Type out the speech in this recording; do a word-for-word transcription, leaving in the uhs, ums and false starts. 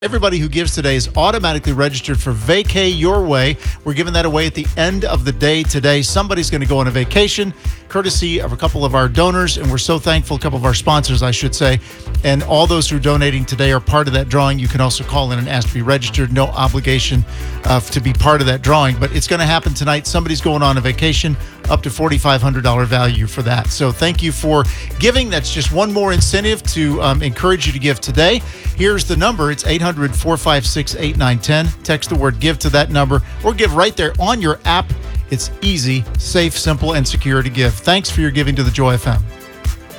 Everybody who gives today is automatically registered for Vacay Your Way. We're giving that away at the end of the day today. Somebody's going to go on a vacation, courtesy of a couple of our donors, and we're so thankful, a couple of our sponsors, I should say. And all those who are donating today are part of that drawing. You can also call in and ask to be registered. No obligation uh, to be part of that drawing, but it's going to happen tonight. Somebody's going on a vacation, up to four thousand five hundred dollars value for that. So thank you for giving. That's just one more incentive to um, encourage you to give today. Here's the number. It's eight hundred, four five six, eight nine one zero. Text the word give to that number or give right there on your app. It's easy, safe, simple, and secure to give. Thanks for your giving to the Joy F M.